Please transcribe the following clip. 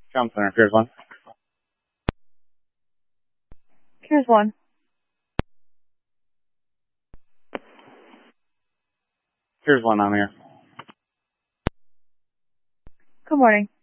Town Center, Piers 1. Here's one. Piers 1, I'm here. Good morning.